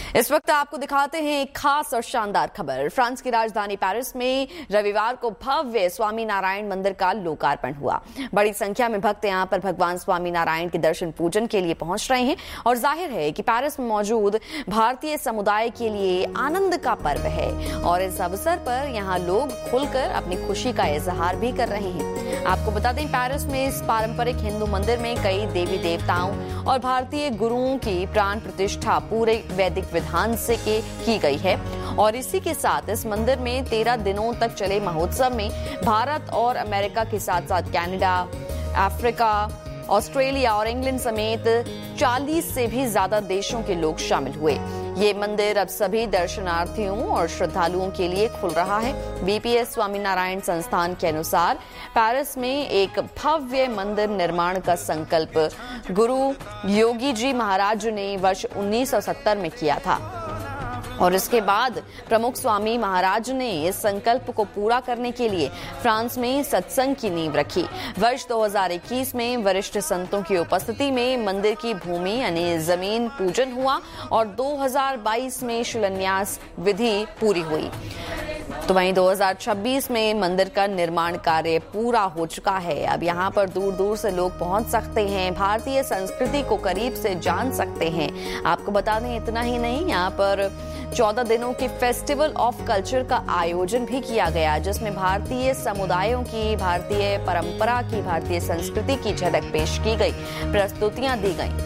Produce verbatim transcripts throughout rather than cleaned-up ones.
इस वक्त आपको दिखाते हैं एक खास और शानदार खबर। फ्रांस की राजधानी पेरिस में रविवार को भव्य स्वामी नारायण मंदिर का लोकार्पण हुआ। बड़ी संख्या में भक्त यहां पर भगवान स्वामी नारायण के दर्शन पूजन के लिए पहुंच रहे हैं और जाहिर है कि पेरिस में मौजूद भारतीय समुदाय के लिए आनंद का पर्व है और इस अवसर पर यहां लोग खुलकर अपनी खुशी का इजहार भी कर रहे हैं। आपको बता दें, पेरिस में इस पारंपरिक हिंदू मंदिर में कई देवी देवताओं और भारतीय गुरुओं की प्राण प्रतिष्ठा पूरे वैदिक विधान से के की गई है और इसी के साथ इस मंदिर में तेरह दिनों तक चले महोत्सव में भारत और अमेरिका के साथ साथ कनाडा, अफ्रीका, ऑस्ट्रेलिया और इंग्लैंड समेत चालीस से भी ज्यादा देशों के लोग शामिल हुए। ये मंदिर अब सभी दर्शनार्थियों और श्रद्धालुओं के लिए खुल रहा है। बीपीएस स्वामीनारायण संस्थान के अनुसार पेरिस में एक भव्य मंदिर निर्माण का संकल्प गुरु योगी जी महाराज ने वर्ष उन्नीस सौ सत्तर में किया था और इसके बाद प्रमुख स्वामी महाराज ने इस संकल्प को पूरा करने के लिए फ्रांस में सत्संग की नींव रखी। वर्ष दो हज़ार इक्कीस में वरिष्ठ संतों की उपस्थिति में मंदिर की भूमि यानी जमीन पूजन हुआ और दो हज़ार बाईस में शिलान्यास विधि पूरी हुई। तो वहीं दो हज़ार छब्बीस में मंदिर का निर्माण कार्य पूरा हो चुका है। अब यहाँ पर दूर दूर से लोग पहुंच सकते हैं, भारतीय संस्कृति को करीब से जान सकते हैं। आपको बता दें, इतना ही नहीं, यहाँ पर चौदह दिनों के फेस्टिवल ऑफ कल्चर का आयोजन भी किया गया जिसमें भारतीय समुदायों की, भारतीय परंपरा की, भारतीय संस्कृति की झलक पेश की गई, प्रस्तुतियां दी गई।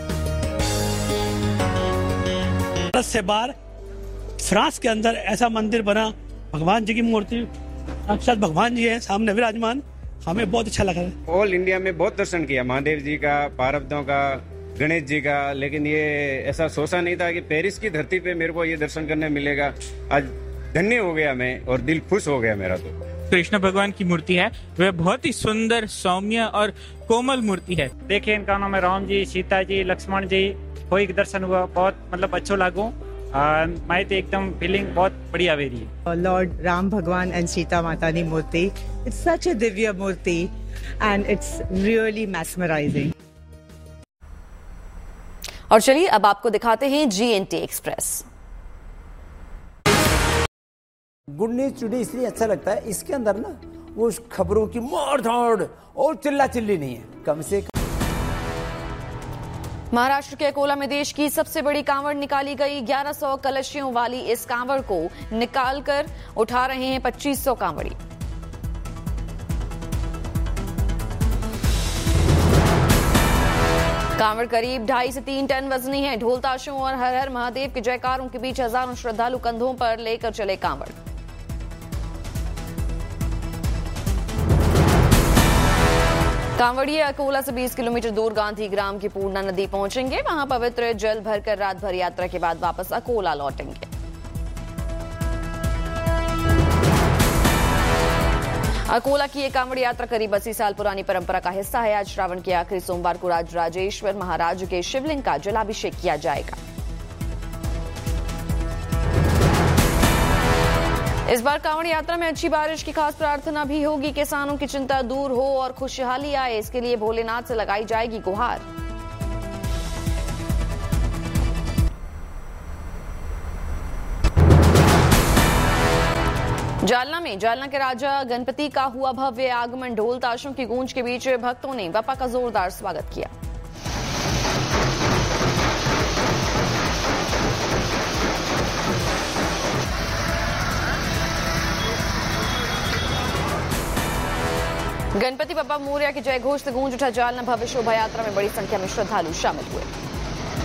भारत से बाहर फ्रांस के अंदर ऐसा मंदिर बना, भगवान जी की मूर्ति साक्षात भगवान जी है सामने विराजमान, हमें बहुत अच्छा लगा। ऑल इंडिया में बहुत दर्शन किया, महादेव जी का, पार्वतियों का, गणेश जी का, लेकिन ये ऐसा सोचा नहीं था कि पेरिस की धरती पे मेरे को ये दर्शन करने मिलेगा। आज धन्य हो गया मैं और दिल खुश हो गया मेरा। तो कृष्ण भगवान की मूर्ति है, वह बहुत ही सुंदर, सौम्य और कोमल मूर्ति है। देखिए इन कानों में राम जी, सीता जी, लक्ष्मण जी कोई दर्शन हुआ, बहुत मतलब अच्छो लागू। मैं तो एकदम फीलिंग बहुत बढ़िया हुई है। लॉर्ड राम भगवान एंड सीता माता की मूर्ति, it's such a Divya Murthy and it's really मैस्मराइजिंग। और चलिए अब आपको दिखाते हैं GNT express. Good news today इसलिए अच्छा लगता है, इसके अंदर ना वो खबरों की मार धाड़ और चिल्ला चिल्ली नहीं है, कम से कम। महाराष्ट्र के अकोला में देश की सबसे बड़ी कांवड़ निकाली गई। ग्यारह सौ कलशियों वाली इस कांवड़ को निकालकर उठा रहे हैं पच्चीस सौ कांवड़ी। कांवड़ करीब ढाई से तीन टन वजनी है। ढोल ताशों और हर हर महादेव के जयकारों के बीच हजारों श्रद्धालु कंधों पर लेकर चले कांवड़। कांवड़िए अकोला से बीस किलोमीटर दूर गांधी ग्राम की पूर्णा नदी पहुंचेंगे। वहां पवित्र जल भरकर रात भर यात्रा के बाद वापस अकोला लौटेंगे। अकोला की यह कांवड़ यात्रा करीब अस्सी साल पुरानी परंपरा का हिस्सा है। आज श्रावण के आखिरी सोमवार को राजराजेश्वर महाराज के शिवलिंग का जलाभिषेक किया जाएगा। इस बार कांवड़ यात्रा में अच्छी बारिश की खास प्रार्थना भी होगी। किसानों की चिंता दूर हो और खुशहाली आए, इसके लिए भोलेनाथ से लगाई जाएगी गुहार। जालना में जालना के राजा गणपति का हुआ भव्य आगमन। ढोल ताशों की गूंज के बीच भक्तों ने बप्पा का जोरदार स्वागत किया। गणपति बप्पा मोरया के जय घोष से गूंज उठा जालना। भव्य शोभा यात्रा में बड़ी संख्या में श्रद्धालु शामिल हुए।